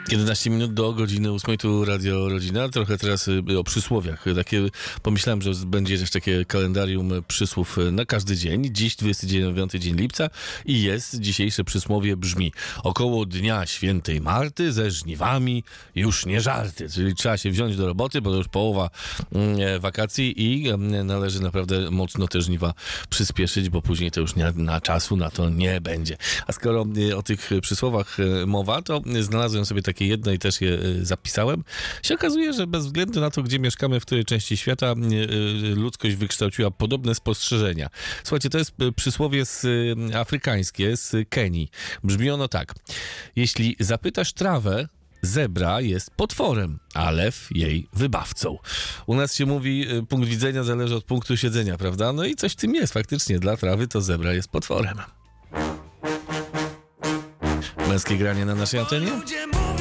11 minut do godziny 8, tu Radio Rodzina. Trochę teraz o przysłowiach. Pomyślałem, że będzie też takie kalendarium przysłów na każdy dzień. Dziś 29 dzień lipca i jest dzisiejsze przysłowie brzmi: około Dnia Świętej Marty ze żniwami już nie żarty. Czyli trzeba się wziąć do roboty, bo to już połowa wakacji i należy naprawdę mocno te żniwa przyspieszyć, bo później to już czasu na to nie będzie. A skoro o tych przysłowach mowa, to znalazłem sobie takie jedno i też je zapisałem. Się okazuje, że bez względu na to, gdzie mieszkamy, w której części świata, ludzkość wykształciła podobne spostrzeżenia. Słuchajcie, to jest przysłowie afrykańskie z Kenii. Brzmi ono tak: jeśli zapytasz trawę, zebra jest potworem, a lew jej wybawcą. U nas się mówi, punkt widzenia zależy od punktu siedzenia, prawda? No i coś w tym jest. Faktycznie dla trawy to zebra jest potworem. Męskie granie na naszej antenie?